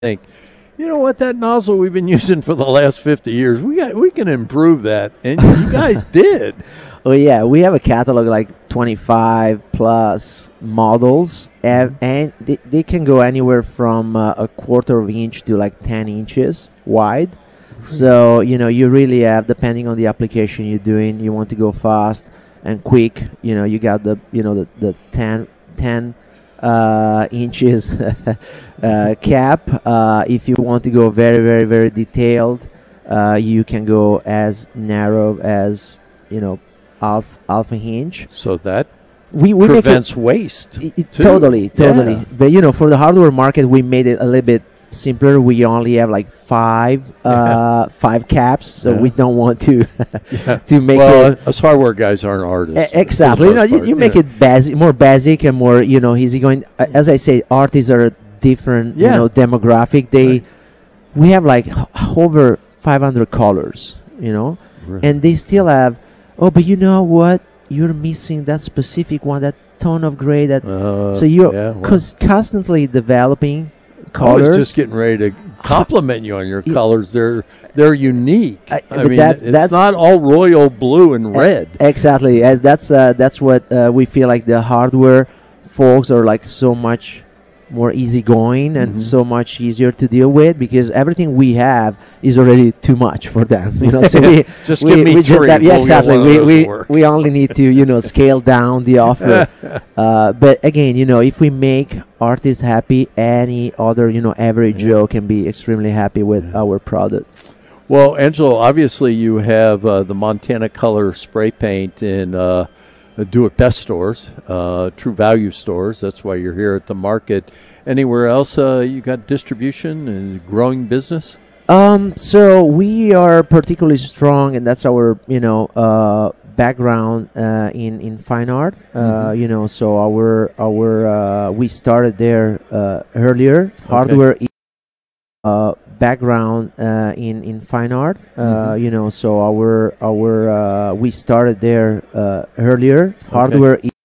think, you know what, that nozzle we've been using for the last 50 years, we can improve that, and you guys did. Oh yeah, we have a catalog like 25 plus models, and they can go anywhere from a quarter of inch to like 10 inches wide. So you really have, depending on the application you're doing, you want to go fast and quick. You got the 10 inches cap. If you want to go very, very, very detailed, you can go as narrow as half an inch. So that We prevents waste. Totally. Yeah. But for the hardware market, we made it a little bit simpler. We only have like five caps, so we don't want to to make well, it. us hardware guys aren't artists. Exactly. You make it more basic and more easygoing. As I say, artists are a different demographic. We have like over 500 colors, Right. and they still have. Oh, but you know what? You're missing that specific one, that tone of gray. So you're constantly developing colors. I was just getting ready to compliment you on your colors. They're unique. I mean, it's not all royal blue and red. Exactly, as that's what we feel like the hardware folks are like so much more easygoing and so much easier to deal with, because everything we have is already too much for them. So we just give me three. Exactly. We only need to scale down the offer. But again, if we make artists happy, any other average Joe can be extremely happy with our product. Well, Angelo, obviously you have the Montana Color spray paint in Do It Best stores, True Value stores. That's why you're here at the market. Anywhere else you got distribution and growing business? So we are particularly strong, and that's our background in fine art. So our we started there earlier. Hardware background in fine art. So our we started there earlier. Hardware